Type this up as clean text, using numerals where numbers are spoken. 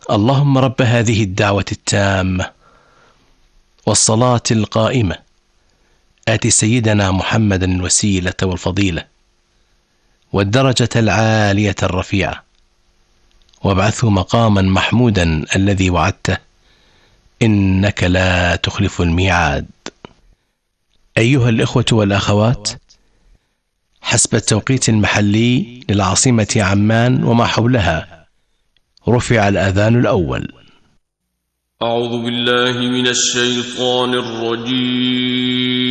اللهم رب هذه الدعوة التامة والصلاة القائمة آت سيدنا محمدا الوسيلة والفضيلة والدرجة العالية الرفيعة وابعثه مقاما محمودا الذي وعدته إنك لا تخلف الميعاد. أيها الإخوة والأخوات، حسب التوقيت المحلي للعاصمة عمان وما حولها رفع الأذان الأول. أعوذ بالله من الشيطان الرجيم.